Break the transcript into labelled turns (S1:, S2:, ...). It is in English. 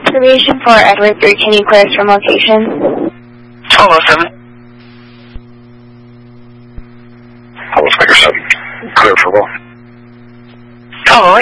S1: observation for Edward 3, can you clear us from location?
S2: Hello, 7. Hello, Spiker 7. Clear for roll. Hello,